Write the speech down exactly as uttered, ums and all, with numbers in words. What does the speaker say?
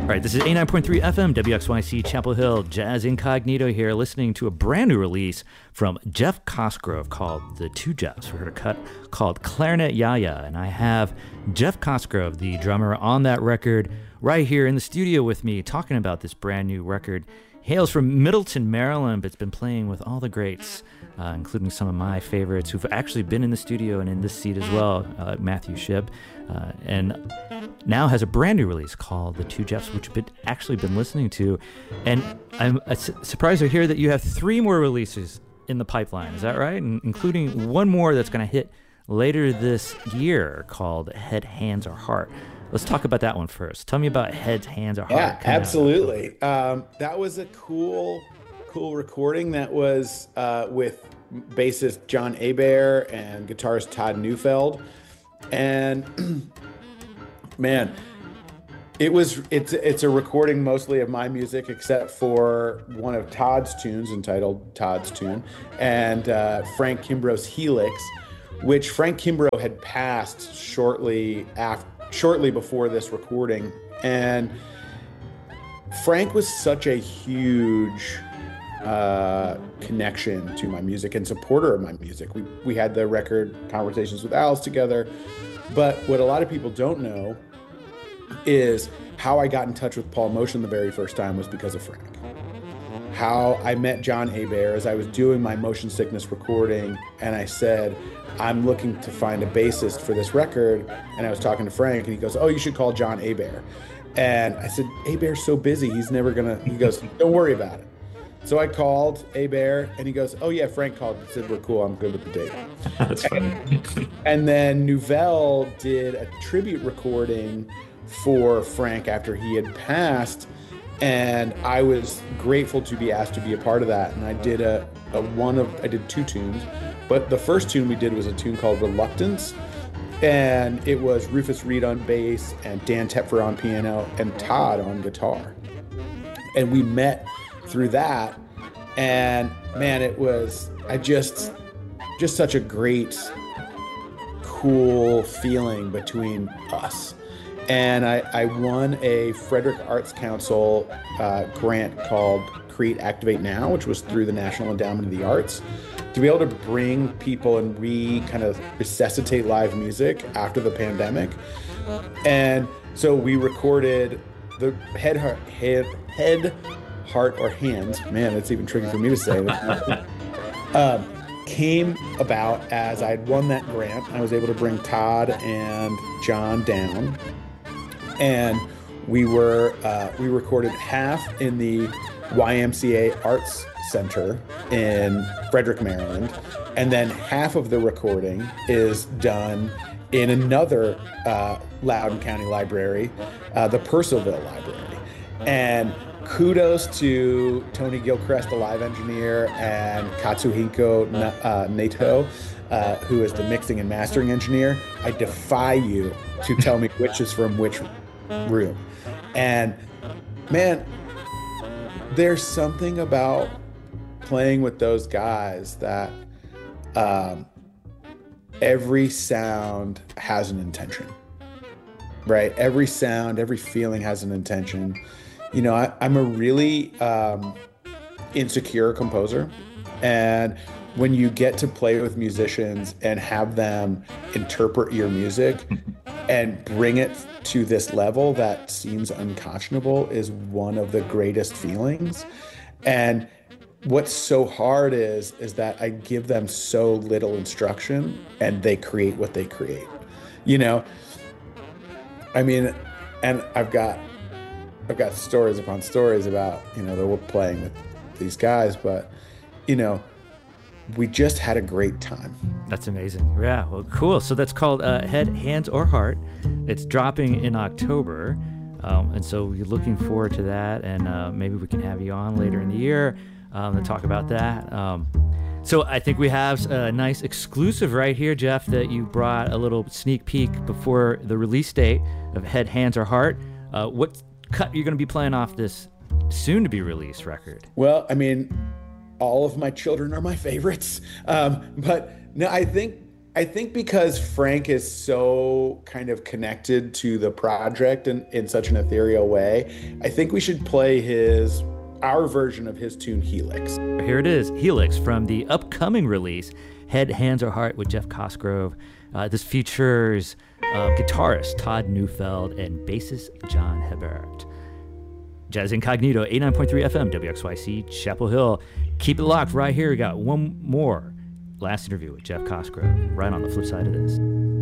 All right, this is eighty-nine point three F M, W X Y C, Chapel Hill. Jazz Incognito here, listening to a brand new release from Jeff Cosgrove called The Two Jeffs. We heard a cut called Clarinet Yaya, and I have Jeff Cosgrove, the drummer on that record, right here in the studio with me, talking about this brand new record. Hails from Middleton, Maryland, but it's been playing with all the greats, uh, including some of my favorites who've actually been in the studio and in this seat as well, uh, Matthew Shipp, uh, and now has a brand new release called The Two Jeffs, which I've actually been listening to. And I'm uh, su- surprised to hear that you have three more releases in the pipeline. Is that right? And including one more that's going to hit later this year called Head, Hands, or Heart. Let's talk about that one first. Tell me about Head, Hands, or Heart. Yeah, absolutely. Um, that was a cool, cool recording. That was uh, with bassist John Hebert and guitarist Todd Neufeld. And man, it was it's it's a recording mostly of my music, except for one of Todd's tunes entitled Todd's Tune, and uh, Frank Kimbrough's Helix, which Frank Kimbrough had passed shortly after. shortly before this recording. And Frank was such a huge uh, connection to my music and supporter of my music. We, we had the record Conversations with Alice together, but what a lot of people don't know is how I got in touch with Paul Motian the very first time was because of Frank. How I met John Hebert as I was doing my Motion Sickness recording, and I said, I'm looking to find a bassist for this record. And I was talking to Frank, and he goes, oh, you should call John Hebert. And I said, Hebert's so busy, he's never gonna, he goes, don't worry about it. So I called Hebert, and he goes, oh yeah, Frank called and said, we're cool, I'm good with the date. That's funny. And, and then Nouvelle did a tribute recording for Frank after he had passed. And I was grateful to be asked to be a part of that. And I did a, a one of, I did two tunes, but the first tune we did was a tune called Reluctance. And it was Rufus Reid on bass and Dan Tepfer on piano and Todd on guitar. And we met through that. And man, it was, I just, just such a great, cool feeling between us. And I, I won a Frederick Arts Council uh, grant called Create Activate Now, which was through the National Endowment of the Arts, to be able to bring people and re kind of resuscitate live music after the pandemic. And so we recorded the head, heart, head, head, heart, or hands. Man, it's even tricky for me to say. um, came about as I'd won that grant. I was able to bring Todd and John down. And we were uh, we recorded half in the Y M C A Arts Center in Frederick, Maryland, and then half of the recording is done in another uh, Loudoun County library, uh, the Purcellville Library. And kudos to Tony Gilchrist, the live engineer, and Katsuhiko uh, Nato, uh, who is the mixing and mastering engineer. I defy you to tell me which is from which room. And man, there's something about playing with those guys that um, every sound has an intention, right? Every sound, every feeling has an intention. You know, I, I'm a really um, insecure composer, and when you get to play with musicians and have them interpret your music and bring it to this level that seems unconscionable is one of the greatest feelings. And what's so hard is, is that I give them so little instruction and they create what they create, you know? I mean, and I've got, I've got stories upon stories about, you know, that we're playing with these guys, but, you know, we just had a great time. That's amazing. Yeah, well, cool. So that's called uh, Head, Hands, or Heart. It's dropping in October, um, and so we're looking forward to that, and uh, maybe we can have you on later in the year um, to talk about that. Um, so I think we have a nice exclusive right here, Jeff, that you brought a little sneak peek before the release date of Head, Hands, or Heart. Uh, what cut you're going to be playing off this soon-to-be-released record? Well, I mean, all of my children are my favorites. Um, but no, I think I think because Frank is so kind of connected to the project in, in such an ethereal way, I think we should play his our version of his tune Helix. Here it is, Helix, from the upcoming release, Head, Hands, or Heart with Jeff Cosgrove. Uh, this features uh, guitarist Todd Neufeld and bassist John Hebert. Jazz Incognito, eighty-nine point three F M, W X Y C, Chapel Hill. Keep it locked right here. We got one more last interview with Jeff Cosgrove right on the flip side of this.